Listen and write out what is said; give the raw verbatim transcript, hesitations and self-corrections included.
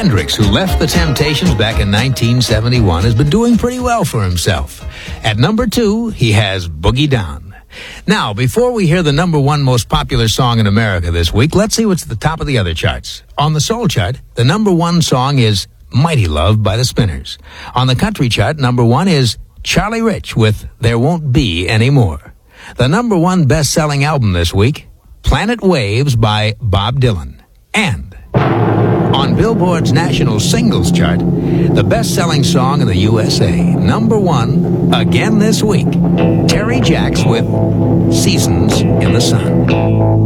Hendrix, who left the Temptations back in nineteen seventy-one, has been doing pretty well for himself. At number two, he has Boogie Down. Now, before we hear the number one most popular song in America this week, let's see what's at the top of the other charts. On the soul chart, the number one song is Mighty Love by the Spinners. On the country chart, number one is Charlie Rich with There Won't Be Any More. The number one best-selling album this week, Planet Waves by Bob Dylan. And on Billboard's national singles chart, the best-selling song in the U S A, number one, again this week, Terry Jacks with Seasons in the Sun.